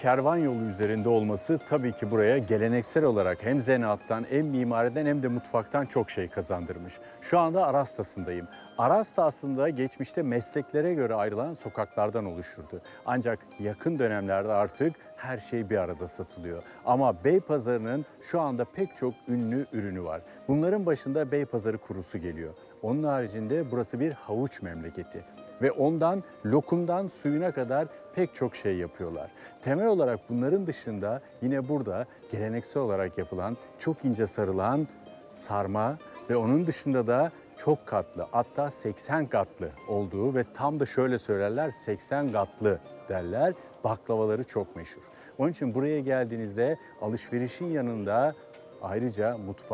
Kervan yolu üzerinde olması tabii ki buraya geleneksel olarak hem zanaattan hem mimariden hem de mutfaktan çok şey kazandırmış. Şu anda Aras'tasındayım. Aras'ta aslında geçmişte mesleklere göre ayrılan sokaklardan oluşurdu. Ancak yakın dönemlerde artık her şey bir arada satılıyor. Ama Beypazarı'nın şu anda pek çok ünlü ürünü var. Bunların başında Beypazarı kurusu geliyor. Onun haricinde burası bir havuç memleketi. Ve ondan lokumdan suyuna kadar pek çok şey yapıyorlar. Temel olarak bunların dışında yine burada geleneksel olarak yapılan çok ince sarılan sarma ve onun dışında da çok katlı, hatta 80 katlı olduğu ve tam da şöyle söylerler 80 katlı derler, baklavaları çok meşhur. Onun için buraya geldiğinizde alışverişin yanında ayrıca mutfağı